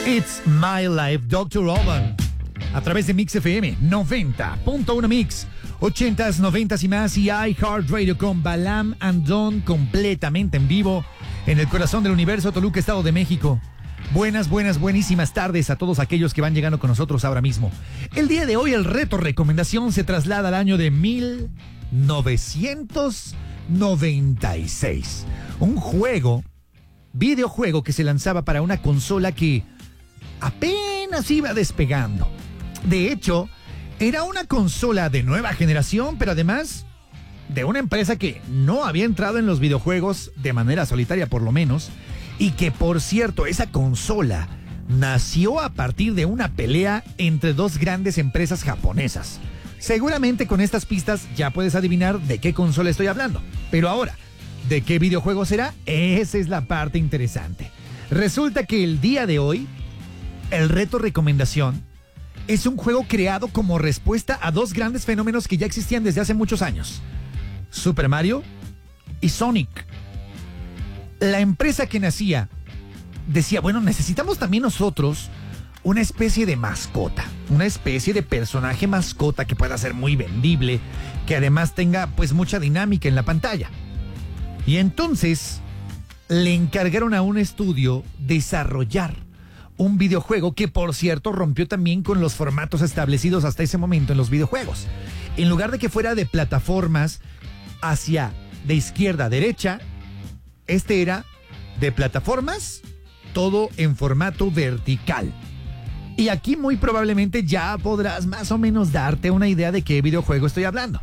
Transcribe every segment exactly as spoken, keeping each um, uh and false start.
It's My Life, doctor Alban. A través de Mix F M noventa punto uno Mix, ochentas, noventas y más, y iHeartRadio con Balam and Don completamente en vivo en el corazón del universo, Toluca, Estado de México. Buenas, buenas, buenísimas tardes a todos aquellos que van llegando con nosotros ahora mismo. El día de hoy el reto recomendación se traslada al año de mil novecientos noventa y seis. Un juego, videojuego que se lanzaba para una consola que apenas iba despegando. De hecho, era una consola de nueva generación, pero además de una empresa que no había entrado en los videojuegos de manera solitaria por lo menos, y que por cierto, esa consola nació a partir de una pelea entre dos grandes empresas japonesas. Seguramente con estas pistas ya puedes adivinar de qué consola estoy hablando. Pero ahora, ¿de qué videojuego será? Esa es la parte interesante. Resulta que el día de hoy, el reto recomendación es un juego creado como respuesta a dos grandes fenómenos que ya existían desde hace muchos años: Super Mario y Sonic. La empresa que nacía decía, bueno, necesitamos también nosotros una especie de mascota, una especie de personaje mascota que pueda ser muy vendible, que además tenga pues mucha dinámica en la pantalla. Y entonces le encargaron a un estudio desarrollar un videojuego que, por cierto, rompió también con los formatos establecidos hasta ese momento en los videojuegos. En lugar de que fuera de plataformas hacia de izquierda a derecha, este era de plataformas, todo en formato vertical. Y aquí muy probablemente ya podrás más o menos darte una idea de qué videojuego estoy hablando.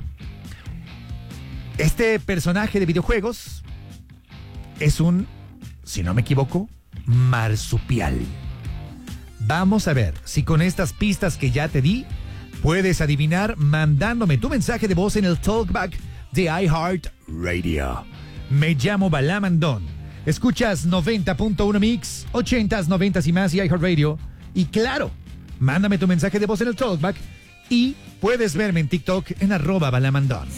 Este personaje de videojuegos es un, si no me equivoco, marsupial. Vamos a ver si con estas pistas que ya te di puedes adivinar mandándome tu mensaje de voz en el Talkback de iHeartRadio. Me llamo Balam and Don. Escuchas noventa punto uno Mix, ochentas, noventas y más y iHeartRadio. Y claro, mándame tu mensaje de voz en el Talkback y puedes verme en TikTok en arroba Balam and Don.